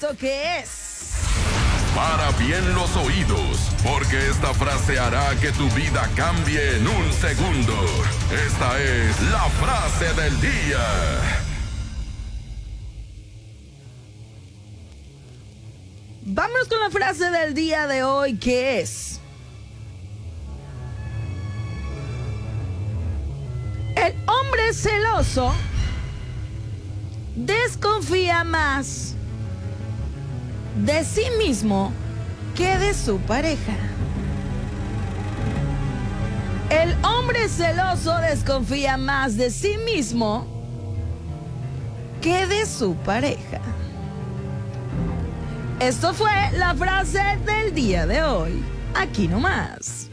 ¿eso qué es? Para bien los oídos, porque esta frase hará que tu vida cambie en un segundo. Esta es la frase del día. Vámonos con la frase del día de hoy, que es: el hombre celoso desconfía más de sí mismo que de su pareja. El hombre celoso desconfía más de sí mismo que de su pareja. Esto fue la frase del día de hoy. Aquí nomás.